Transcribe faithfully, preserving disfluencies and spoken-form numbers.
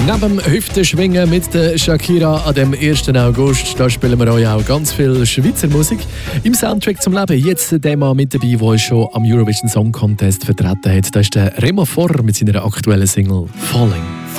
Neben dem Hüftenschwingen mit der Shakira an dem ersten August, da spielen wir euch auch ganz viel Schweizer Musik. Im Soundtrack zum Leben jetzt der Mann mit dabei, der uns schon am Eurovision Song Contest vertreten hat. Das ist der Remo Forr mit seiner aktuellen Single «Falling».